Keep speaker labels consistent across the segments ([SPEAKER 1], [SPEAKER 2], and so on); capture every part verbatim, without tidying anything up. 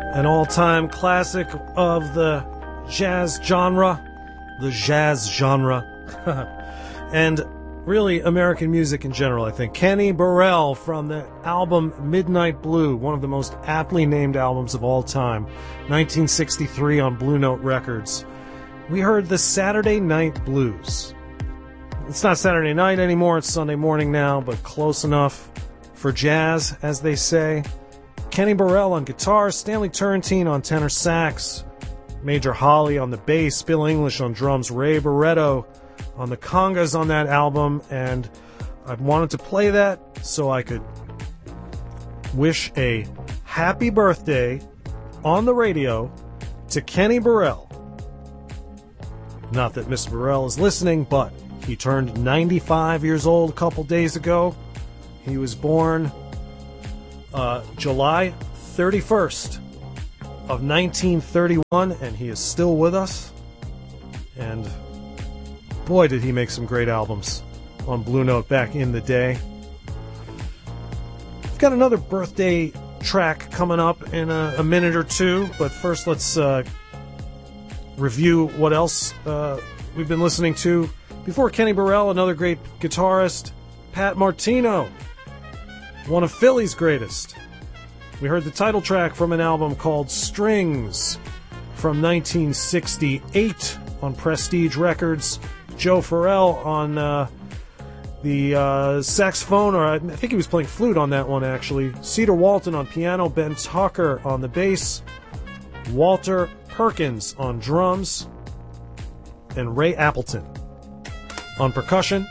[SPEAKER 1] An all-time classic of the jazz genre, the jazz genre, and really American music in general, I think. Kenny Burrell from the album Midnight Blue, one of the most aptly named albums of all time, nineteen sixty-three on Blue Note Records. We heard the Saturday Night Blues. It's not Saturday night anymore, it's Sunday morning now, but close enough for jazz, as they say. Kenny Burrell on guitar, Stanley Turrentine on tenor sax, Major Holly on the bass, Bill English on drums, Ray Barretto on the congas on that album, and I wanted to play that so I could wish a happy birthday on the radio to Kenny Burrell. Not that Mister Burrell is listening, but he turned ninety-five years old a couple days ago. He was born uh, July thirty-first of nineteen thirty-one, and he is still with us. And boy, did he make some great albums on Blue Note back in the day. We've got another birthday track coming up in a, a minute or two, but first let's uh, review what else uh, we've been listening to. Before Kenny Burrell, another great guitarist, Pat Martino, one of Philly's greatest. We heard the title track from an album called Strings from nineteen sixty-eight on Prestige Records. Joe Farrell on uh, the uh, saxophone, or I think he was playing flute on that one, actually. Cedar Walton on piano, Ben Tucker on the bass, Walter Perkins on drums, and Ray Appleton on percussion.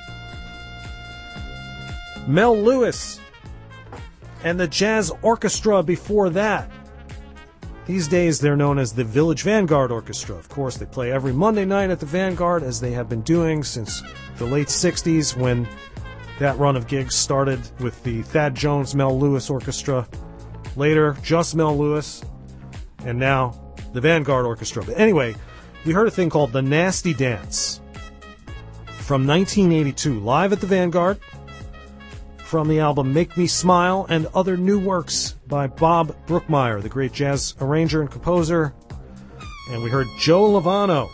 [SPEAKER 1] Mel Lewis and the Jazz Orchestra before that. These days they're known as the Village Vanguard Orchestra. Of course, they play every Monday night at the Vanguard, as they have been doing since the late sixties, when that run of gigs started with the Thad Jones Mel Lewis Orchestra. Later, just Mel Lewis, and now the Vanguard Orchestra. But anyway, we heard a thing called The Nasty Dance from nineteen eighty-two, live at the Vanguard, from the album Make Me Smile, and other new works by Bob Brookmeyer, the great jazz arranger and composer. And we heard Joe Lovano,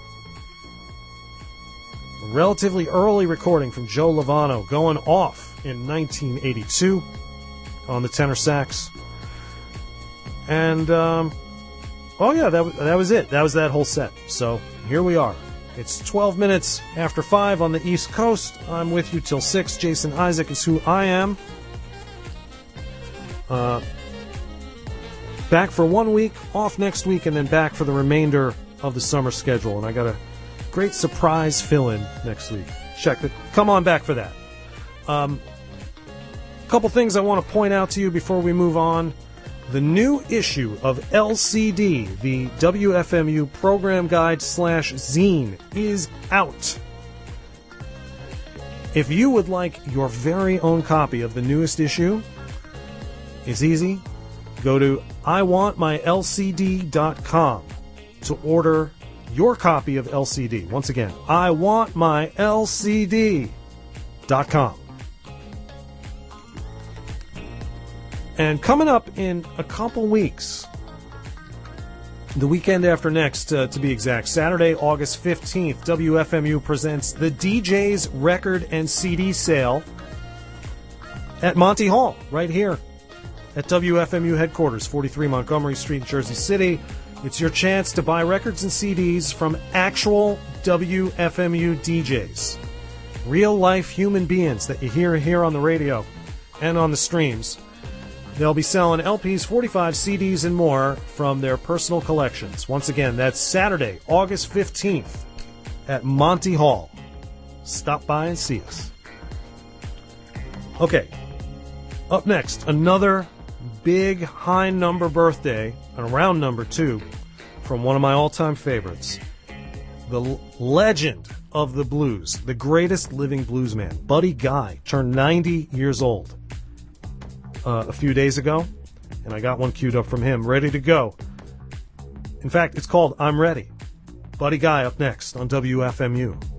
[SPEAKER 1] a relatively early recording from Joe Lovano, going off in nineteen eighty-two on the tenor sax. And, um, oh yeah, that, that was it. That was that whole set. So here we are. It's twelve minutes after five on the East Coast. I'm with you till six. Jason Isaac is who I am. Uh, back for one week, off next week, and then back for the remainder of the summer schedule. And I got a great surprise fill-in next week. Check it. Come on back for that. Um, a couple things I want to point out to you before we move on. The new issue of L C D, the W F M U program guide slash zine, is out. If you would like your very own copy of the newest issue, it's easy. Go to I want my L C D dot com to order your copy of L C D. Once again, I want my L C D dot com. And coming up in a couple weeks, the weekend after next, uh, to be exact, Saturday, August fifteenth, W F M U presents the D J's Record and C D Sale at Monty Hall, right here at W F M U headquarters, forty-three Montgomery Street, Jersey City. It's your chance to buy records and C Ds from actual W F M U D Js. Real-life human beings that you hear here on the radio and on the streams. They'll be selling L Ps, forty-five C Ds, and more from their personal collections. Once again, that's Saturday, August fifteenth at Monty Hall. Stop by and see us. Okay, up next, another big high number birthday, and a round number too, from one of my all-time favorites. The l- legend of the blues, the greatest living bluesman, Buddy Guy, turned ninety years old. Uh, a few days ago, and I got one queued up from him, ready to go. In fact, it's called I'm Ready. Buddy Guy up next on W F M U.